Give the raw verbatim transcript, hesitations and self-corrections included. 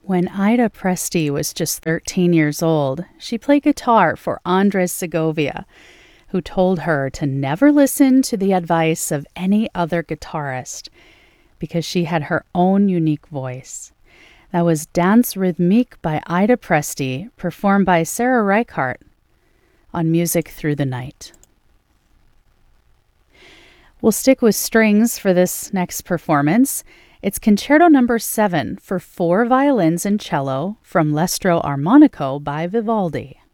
When Ida Presti was just thirteen years old, she played guitar for Andres Segovia, who told her to never listen to the advice of any other guitarist because she had her own unique voice. That was Danse Rhythmique by Ida Presti, performed by Sarah Reichardt on Music Through the Night. We'll stick with strings for this next performance. It's Concerto Number seven for four violins and cello from L'Estro Armonico by Vivaldi.